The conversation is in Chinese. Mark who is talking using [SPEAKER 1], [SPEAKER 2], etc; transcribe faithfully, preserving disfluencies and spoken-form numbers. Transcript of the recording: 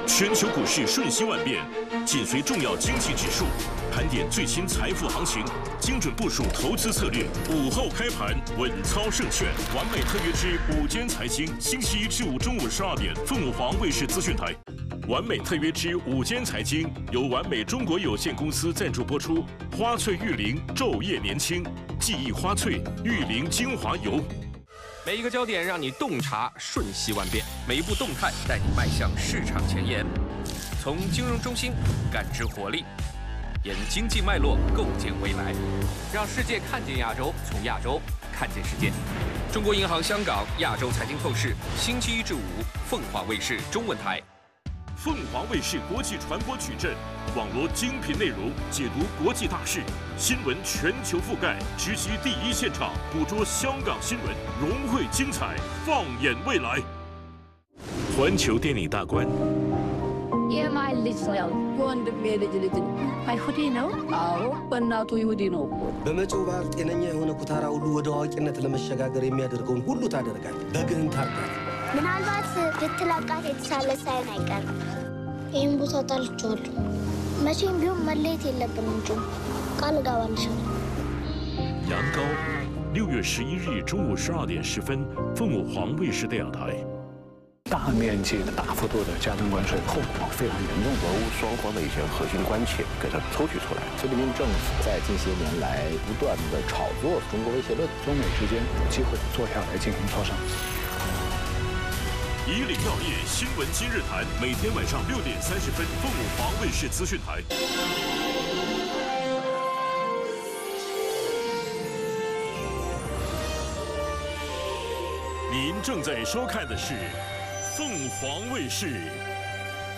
[SPEAKER 1] 全球股市瞬息万变，紧随重要经济指数，盘点最新财富行情，精准部署投资策略。午后开盘，稳操胜券。完美特约之午间财经，星期一至五中午十二点，凤凰卫视资讯台。完美特约之午间财经由完美中国有限公司赞助播出。花萃玉灵昼夜年轻，记忆花萃玉灵精华油。
[SPEAKER 2] 每一个焦点让你洞察瞬息万变，每一步动态带你迈向市场前沿。从金融中心感知活力，沿经济脉络构建未来，让世界看见亚洲，从亚洲看见世界。中国银行香港亚洲财经透视，星期一至五，凤凰卫视中文台。
[SPEAKER 1] 凤凰卫视国际传播矩阵，网罗精品内容，解读国际大事，新闻全球覆盖，直击第一现场，捕捉香港新闻，融汇精彩，放眼未来。环球电影大观。
[SPEAKER 3] Yeah, my little wonder made it. My hoodie no? አዎ በእናቱ ይሁዲ ነው።
[SPEAKER 4] በመጪው በዓል ጤነኛ የሆነ ኩታራ ሁሉ ወደ አዋቂነት ለመሸጋገር የሚያደርገውን ሁሉ ታደርጋል። በግህን ታርዳል።
[SPEAKER 5] ምናልባት ብትለቃት የተሻለ ሳይሆን አይቀርም። ይህን ቦታ ጣልቼዋለሁ። መቼም ቢሆን መለየት የለብንም እንጂ ቃል እገባልሻለሁ።
[SPEAKER 1] 羊羔，六月十一日中午十二点十分，凤凰卫视电影台。
[SPEAKER 6] 大面积的、大幅度的加征关税，后果非常严重。
[SPEAKER 7] 俄乌双方的一些核心关切给它抽取出来。
[SPEAKER 8] 菲律宾政府在近些年来不断的炒作中国威胁论，
[SPEAKER 6] 中美之间有机会坐下来进行磋商。
[SPEAKER 1] 以领要业新闻今日谈，每天晚上六点三十分，凤凰卫视资讯台。您正在收看的是凤凰卫视